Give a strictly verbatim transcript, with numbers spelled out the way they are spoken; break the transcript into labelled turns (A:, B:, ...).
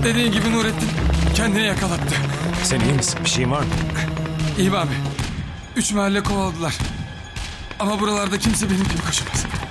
A: Dediğin gibi Nurettin kendini yakalattı.
B: Sen iyi misin? Bir şeyin var mı?
A: İyi abi. Üç mahalle kovaladılar. Ama buralarda kimse benim gibi koşamaz.